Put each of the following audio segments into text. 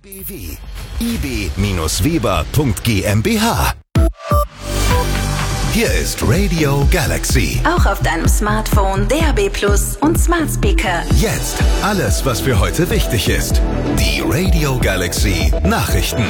BW ib-weber.gmbH. Hier ist Radio Galaxy. Auch auf deinem Smartphone, DAB+ und Smart Speaker. Jetzt alles, was für heute wichtig ist. Die Radio Galaxy Nachrichten.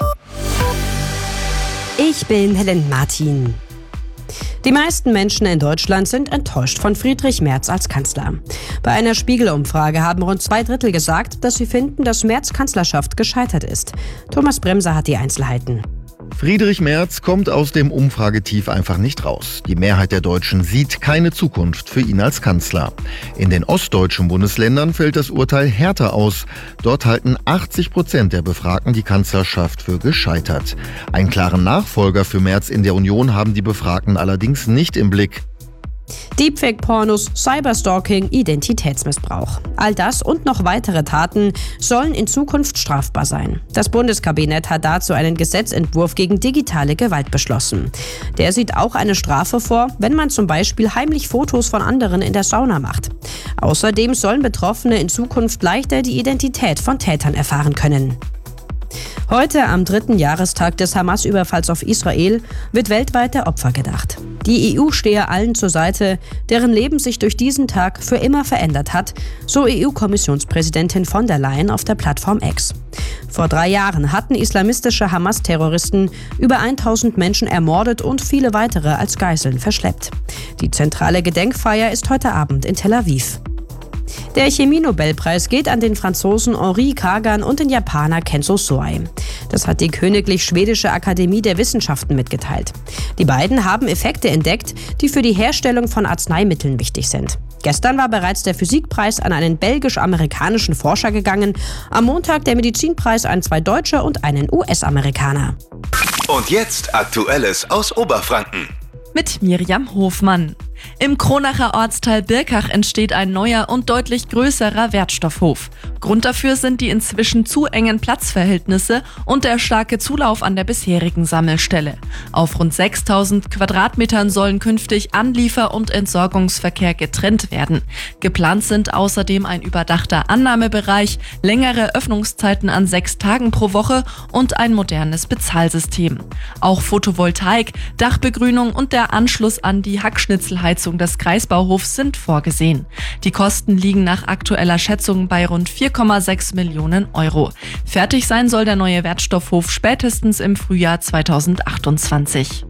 Ich bin Helen Martin. Die meisten Menschen in Deutschland sind enttäuscht von Friedrich Merz als Kanzler. Bei einer Spiegel-Umfrage haben rund 2/3 gesagt, dass sie finden, dass Merz' Kanzlerschaft gescheitert ist. Thomas Bremser hat die Einzelheiten. Friedrich Merz kommt aus dem Umfragetief einfach nicht raus. Die Mehrheit der Deutschen sieht keine Zukunft für ihn als Kanzler. In den ostdeutschen Bundesländern fällt das Urteil härter aus. Dort halten 80% der Befragten die Kanzlerschaft für gescheitert. Einen klaren Nachfolger für Merz in der Union haben die Befragten allerdings nicht im Blick. Deepfake-Pornos, Cyberstalking, Identitätsmissbrauch. All das und noch weitere Taten sollen in Zukunft strafbar sein. Das Bundeskabinett hat dazu einen Gesetzentwurf gegen digitale Gewalt beschlossen. Der sieht auch eine Strafe vor, wenn man zum Beispiel heimlich Fotos von anderen in der Sauna macht. Außerdem sollen Betroffene in Zukunft leichter die Identität von Tätern erfahren können. Heute, am 3. Jahrestag des Hamas-Überfalls auf Israel, wird weltweit der Opfer gedacht. Die EU stehe allen zur Seite, deren Leben sich durch diesen Tag für immer verändert hat, so EU-Kommissionspräsidentin von der Leyen auf der Plattform X. Vor 3 Jahren hatten islamistische Hamas-Terroristen über 1000 Menschen ermordet und viele weitere als Geiseln verschleppt. Die zentrale Gedenkfeier ist heute Abend in Tel Aviv. Der Chemie-Nobelpreis geht an den Franzosen Henri Kagan und den Japaner Kenzo Soei. Das hat die Königlich Schwedische Akademie der Wissenschaften mitgeteilt. Die beiden haben Effekte entdeckt, die für die Herstellung von Arzneimitteln wichtig sind. Gestern war bereits der Physikpreis an einen belgisch-amerikanischen Forscher gegangen, am Montag der Medizinpreis an 2 Deutsche und einen US-Amerikaner. Und jetzt Aktuelles aus Oberfranken. Mit Miriam Hofmann. Im Kronacher Ortsteil Birkach entsteht ein neuer und deutlich größerer Wertstoffhof. Grund dafür sind die inzwischen zu engen Platzverhältnisse und der starke Zulauf an der bisherigen Sammelstelle. Auf rund 6000 Quadratmetern sollen künftig Anliefer- und Entsorgungsverkehr getrennt werden. Geplant sind außerdem ein überdachter Annahmebereich, längere Öffnungszeiten an 6 Tagen pro Woche und ein modernes Bezahlsystem. Auch Photovoltaik, Dachbegrünung und der Anschluss an die Hackschnitzelheizung des Kreisbauhofs sind vorgesehen. Die Kosten liegen nach aktueller Schätzung bei rund 4,6 Millionen Euro. Fertig sein soll der neue Wertstoffhof spätestens im Frühjahr 2028.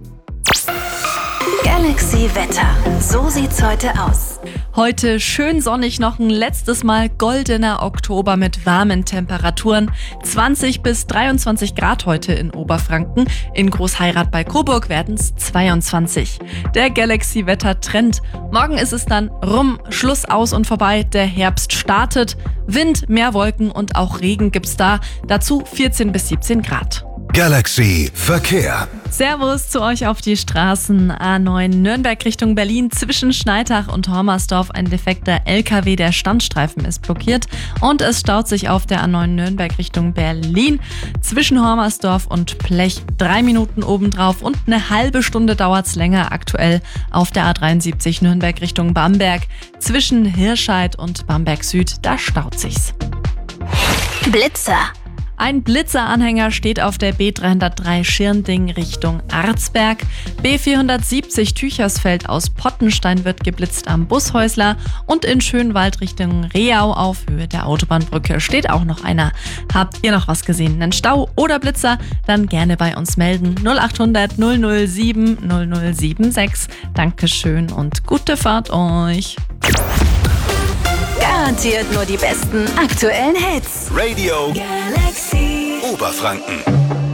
Galaxy Wetter. So sieht's heute aus. Heute schön sonnig, noch ein letztes Mal goldener Oktober mit warmen Temperaturen. 20 bis 23 Grad heute in Oberfranken. In Großheirat bei Coburg werden es 22. Der Galaxy-Wetter-Trend. Morgen ist es dann rum, Schluss aus und vorbei. Der Herbst startet. Wind, mehr Wolken und auch Regen gibt's da. Dazu 14 bis 17 Grad. Galaxy Verkehr. Servus zu euch auf die Straßen. A9 Nürnberg Richtung Berlin. Zwischen Schneitach und Hormersdorf ein defekter LKW, der Standstreifen ist blockiert. Und es staut sich auf der A9 Nürnberg Richtung Berlin. Zwischen Hormersdorf und Plech 3 Minuten obendrauf und eine halbe Stunde dauert's länger aktuell auf der A73 Nürnberg Richtung Bamberg. Zwischen Hirscheid und Bamberg Süd, da staut sich's. Blitzer. Ein Blitzeranhänger steht auf der B303 Schirnding Richtung Arzberg. B470 Tüchersfeld aus Pottenstein wird geblitzt am Bushäusler. Und in Schönwald Richtung Reau auf Höhe der Autobahnbrücke steht auch noch einer. Habt ihr noch was gesehen? Einen Stau oder Blitzer? Dann gerne bei uns melden. 0800 007 0076. Dankeschön und gute Fahrt euch. Garantiert nur die besten aktuellen Hits. Radio Galaxy Oberfranken.